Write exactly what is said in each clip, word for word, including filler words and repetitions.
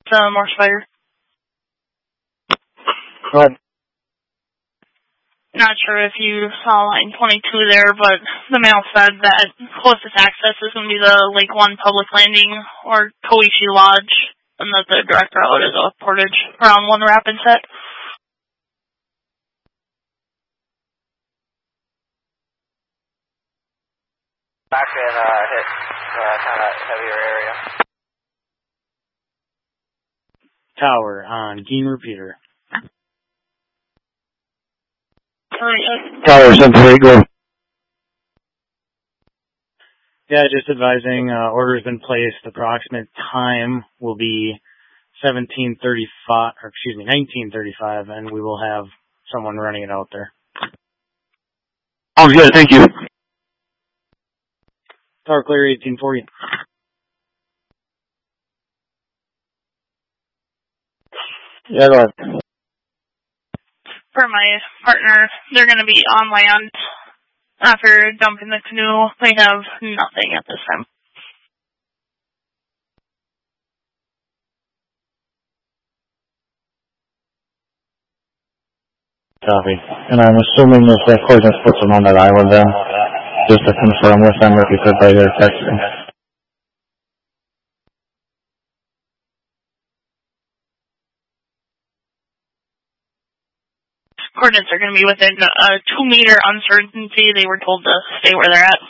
Uh, Morse Fire. Go ahead. Not sure if you saw line twenty-two there, but the mail said that closest access is going to be the Lake One Public Landing or Koichi Lodge, and that the direct route is a Portage around One Rapid set. Back in uh, hit uh, kind of heavier area. Tower on Geen Repeater. Tower, seven three, go. Yeah, just advising, uh, order's been placed. Approximate time will be seventeen thirty-five, or excuse me, nineteen thirty-five, and we will have someone running it out there. Oh, good, thank you. Tower clear, eighteen forty. Yeah, go ahead. For my partner, they're going to be on land after dumping the canoe. They have nothing at this time. Copy. And I'm assuming if that coordinates puts them on that island then, just to confirm with them if you could by their texting. Coordinates are going to be within a two-meter uncertainty. They were told to stay where they're at.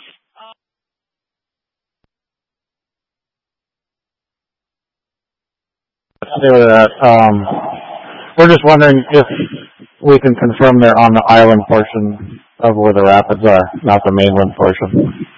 Stay where they're at. Um, we're just wondering if we can confirm they're on the island portion of where the rapids are, not the mainland portion.